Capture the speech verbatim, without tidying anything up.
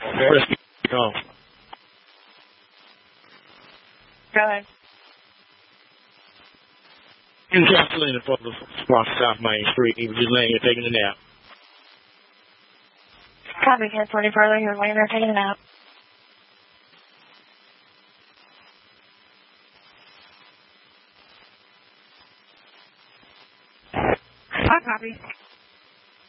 Let's go. Go ahead. In Catalina for the spot South Main Street. He was just laying there taking a nap. Copy, ten forty further. He was laying there taking a nap. I copy.